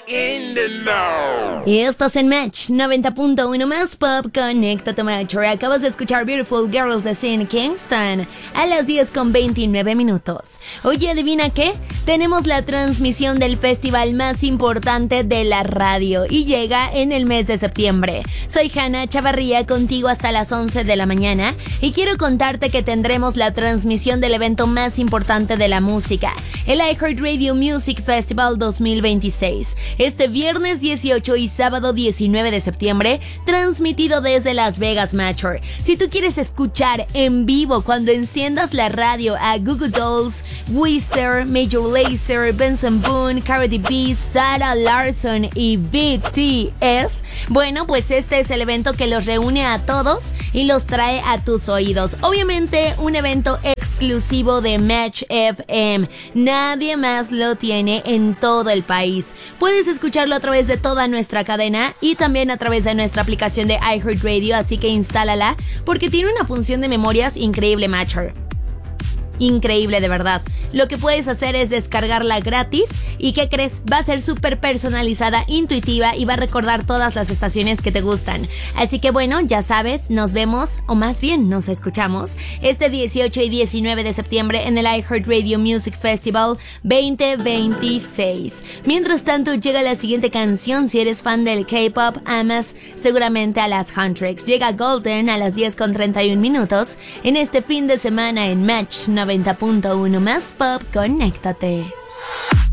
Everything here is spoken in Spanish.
in the know. Y estás en Match 90.1 más Pop, conéctate Match. Acabas de escuchar Beautiful Girls de Sean Kingston a las 10:29. Oye, ¿adivina qué? Tenemos la transmisión del festival más importante de la radio y llega en el mes de septiembre. Soy Hanna Chavarría, contigo hasta las 11 de la mañana y quiero contarte que tendremos la transmisión del evento más importante de la música, el iHeartRadio Music Festival 2026. Este viernes 18 y sábado 19 de septiembre, transmitido desde Las Vegas Matcher. Si tú quieres escuchar en vivo cuando enciendas la radio a Google Dolls, Weezer, Major Lazer, Benson Boone, Cardi B, Sarah Larson y BTS, bueno, pues este es el evento que los reúne a todos y los trae a tus oídos. Obviamente un evento exclusivo de Match FM. Nadie más lo tiene en todo el país. Puedes escucharlo a través de toda nuestra cadena y también a través de nuestra aplicación de iHeartRadio, así que instálala porque tiene una función de memorias increíble, Matcher. Increíble, de verdad. Lo que puedes hacer es descargarla gratis y ¿qué crees? Va a ser súper personalizada, intuitiva y va a recordar todas las estaciones que te gustan. Así que bueno, ya sabes, nos vemos, o más bien nos escuchamos, este 18 y 19 de septiembre en el iHeartRadio Music Festival 2026. Mientras tanto, llega la siguiente canción. Si eres fan del K-pop, amas seguramente a las Huntrix. Llega Golden a las 10:31 en este fin de semana en Match 90.1 más Pop, conéctate.